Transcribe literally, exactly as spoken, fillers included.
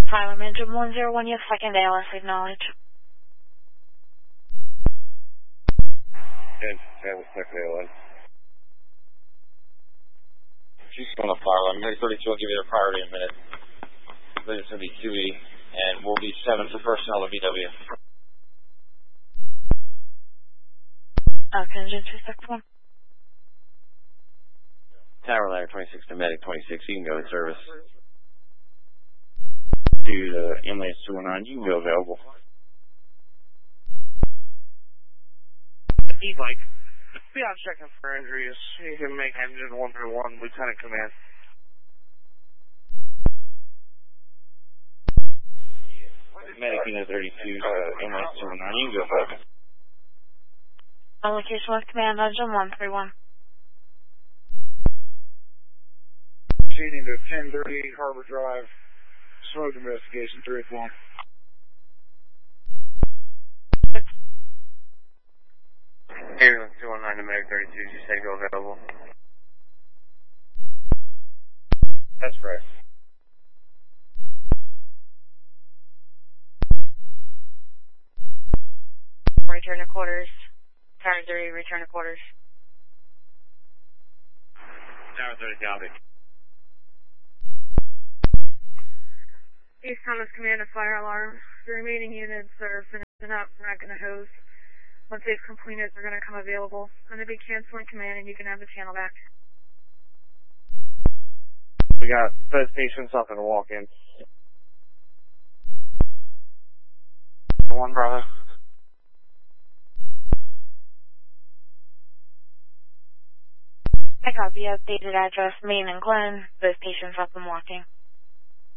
Tyler Manager one zero one, your second A L S acknowledge. And Tyler, second A L S. She's going to fire line. Mary thirty-two, I'll give you the priority in a minute. But it's going to be two E, and we'll be seven for personnel at V W. Okay, engine two six one. Tower ladder twenty-six to medic twenty-six, you can go to service. To the ambulance two one nine, you can go available. E-bike. Be out checking for injuries. You can make engine one through one, Lieutenant Command. Medic unit thirty-two, uh, ambulance two one nine, you can go available. On location with command, engine one three one. Proceeding to ten thirty-eight Harbor Drive. Smoke investigation, three one. Here, two one nine to Medic thirty-two, you say go available? That's correct. Return to quarters. Tower thirty, return to quarters. Tower thirty, copy. East Thomas Command, a fire alarm. The remaining units are finishing up. We're not going to hose. Once they've completed, they're going to come available. I'm going to be canceling command, and you can have the channel back. We got both patients up and walk-in. One, brother. I copy. Updated address, Main and Glen. Both patients up and walking.